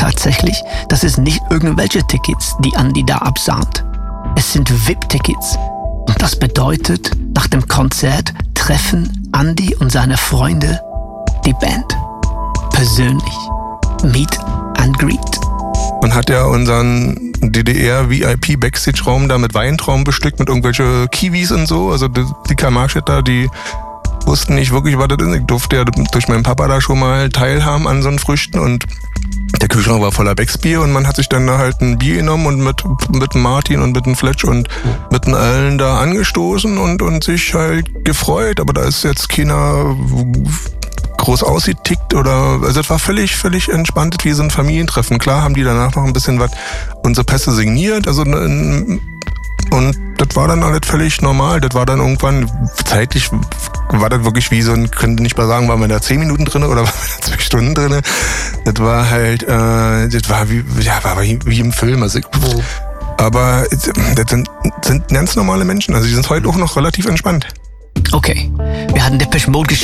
tatsächlich, das ist nicht irgendwelche Tickets, die Andy da absahnt. Es sind VIP-Tickets. Und das bedeutet, nach dem Konzert treffen Andy und seine Freunde die Band. Persönlich. Meet and Greet. Man hat ja unseren DDR-VIP-Backstage-Raum da mit Weintrauben bestückt, mit irgendwelche Kiwis und so. Also die Karl-Marx-Städter, die wussten nicht wirklich, was das ist. Ich durfte ja durch meinen Papa da schon mal teilhaben an so einen Früchten und der Kühlschrank war voller Becksbier und man hat sich dann da halt ein Bier genommen und mit dem Martin und mit dem Fletch und mit den allen da angestoßen und sich halt gefreut. Aber da ist jetzt keiner groß ausgetickt oder, also das war völlig entspannt wie so ein Familientreffen. Klar haben die danach noch ein bisschen was, unsere Pässe signiert, also und das war dann alles völlig normal. Das war dann irgendwann, zeitlich war das wirklich wie so ein, könnte nicht mal sagen, waren wir da 10 Minuten drin oder waren wir da 2 Stunden drin. Das war halt, das war wie im Film. Also aber das sind ganz normale Menschen, also die sind heute auch noch relativ entspannt. Okay, wir hatten Depeche Mode